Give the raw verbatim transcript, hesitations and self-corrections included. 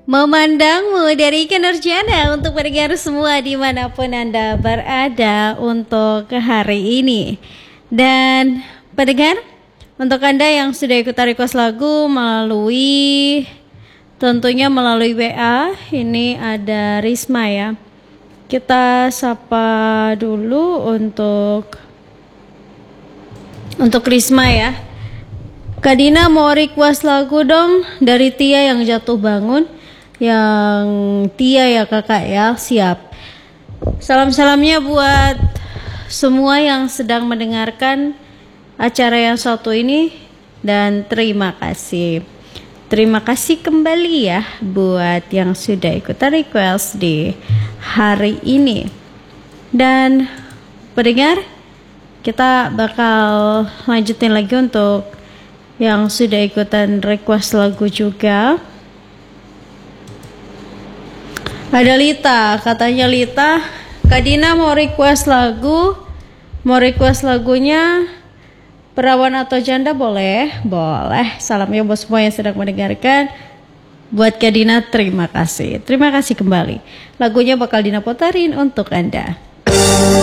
memandangmu dari kinerjanya untuk pendengar semua dimanapun Anda berada untuk hari ini. Dan pendengar, untuk Anda yang sudah ikutan request lagu melalui tentunya melalui W A, ini ada Risma ya. Kita sapa dulu untuk untuk Risma ya. Kak Dina mau request lagu dong dari Tia yang jatuh bangun. Yang Tia ya kakak ya, siap. Salam-salamnya buat semua yang sedang mendengarkan acara yang satu ini. Dan terima kasih. Terima kasih kembali ya buat yang sudah ikutan request di hari ini. Dan pendengar, kita bakal lanjutin lagi untuk yang sudah ikutan request lagu juga. Ada Lita, katanya Lita, Kak Dina mau request lagu, mau request lagunya Perawan atau Janda boleh? Boleh. Salamnya buat semua yang sedang mendengarkan. Buat Kak Dina terima kasih. Terima kasih kembali. Lagunya bakal Dina putarin untuk Anda.